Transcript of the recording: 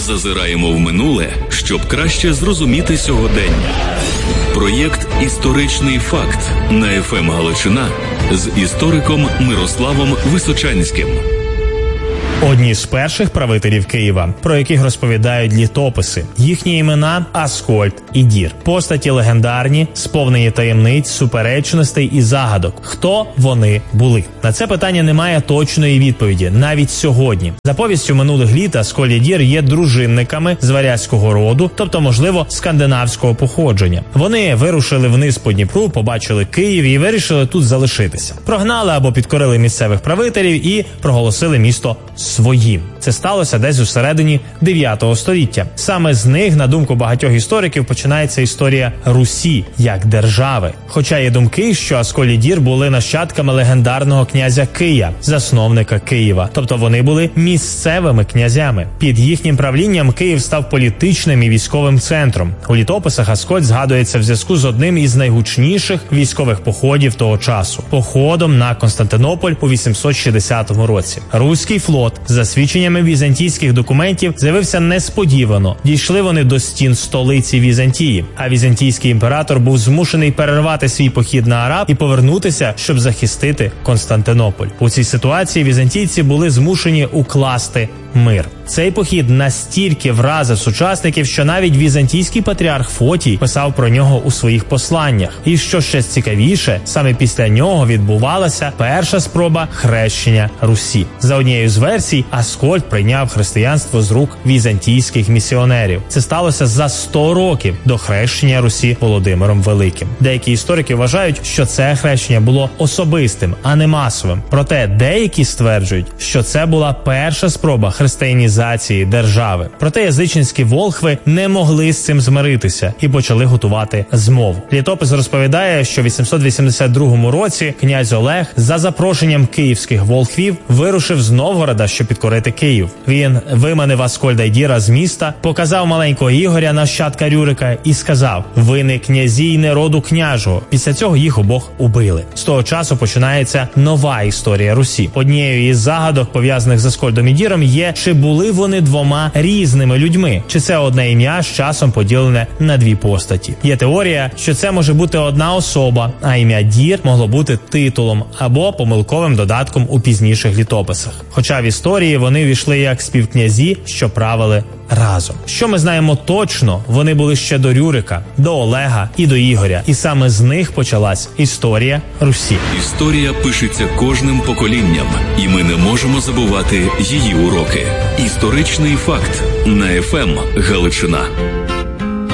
Зазираємо в минуле, щоб краще зрозуміти сьогодення. Проєкт «Історичний факт» на ФМ Галичина з істориком Мирославом Височанським. Одні з перших правителів Києва, про яких розповідають літописи. Їхні імена – Аскольд і Дір. Постаті легендарні, сповнені таємниць, суперечностей і загадок. Хто вони були? На це питання немає точної відповіді, навіть сьогодні. За повістю минулих літ Аскольд і Дір є дружинниками з варязького роду, тобто, можливо, скандинавського походження. Вони вирушили вниз по Дніпру, побачили Київ і вирішили тут залишитися. Прогнали або підкорили місцевих правителів і проголосили місто своїм. Це сталося десь у середині 9 століття. Саме з них, на думку багатьох істориків, починається історія Русі як держави. Хоча є думки, що Аскольд і Дір були нащадками легендарного князя Кия, засновника Києва. Тобто вони були місцевими князями. Під їхнім правлінням Київ став політичним і військовим центром. У літописах Аскольд згадується в зв'язку з одним із найгучніших військових походів того часу – походом на Константинополь у 860 році. Руський флот, за свідченнями візантійських документів, з'явився несподівано. Дійшли вони до стін столиці Візантії, а візантійський імператор був змушений перервати свій похід на Араб і повернутися, щоб захистити Константинополь. У цій ситуації візантійці були змушені укласти мир. Цей похід настільки вразив сучасників, що навіть візантійський патріарх Фотій писав про нього у своїх посланнях. І що ще цікавіше, саме після нього відбувалася перша спроба хрещення Русі. За однією з версій, Аскольд прийняв християнство з рук візантійських місіонерів. Це сталося за 100 років до хрещення Русі Володимиром Великим. Деякі історики вважають, що це хрещення було особистим, а не масовим. Проте деякі стверджують, що це була перша спроба християнізації держави. Проте язичницькі волхви не могли з цим змиритися і почали готувати змову. Літопис розповідає, що в 882 році князь Олег за запрошенням київських волхвів вирушив з Новгорода, щоб підкорити Київ. Він виманив Аскольда і Діра з міста, показав маленького Ігоря, нащадка Рюрика, і сказав: «Ви не князі й не роду княжого». Після цього їх обох убили. З того часу починається нова історія Русі. Однією із загадок, пов'язаних з Аскольдом і Діром, є, чи були вони двома різними людьми, чи це одне ім'я з часом поділене на дві постаті. Є теорія, що це може бути одна особа, а ім'я Дір могло бути титулом або помилковим додатком у пізніших літописах. Хоча в історії вони війшли як співкнязі, що правили разом. Що ми знаємо точно, вони були ще до Рюрика, до Олега і до Ігоря. І саме з них почалась історія Русі. Історія пишеться кожним поколінням, і ми не можемо забувати її уроки. Історичний факт на ФМ Галичина.